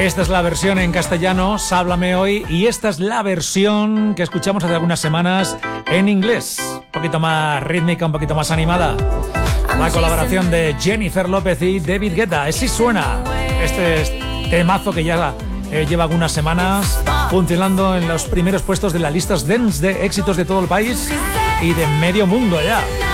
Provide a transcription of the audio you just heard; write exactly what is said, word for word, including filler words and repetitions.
Esta es la versión en castellano, Sáblame Hoy, y esta es la versión que escuchamos hace algunas semanas en inglés. Un poquito más rítmica, un poquito más animada. La colaboración de Jennifer López y David Guetta. Así suena este temazo que ya eh, lleva algunas semanas funcionando en los primeros puestos de las listas dance de éxitos de todo el país y de medio mundo ya.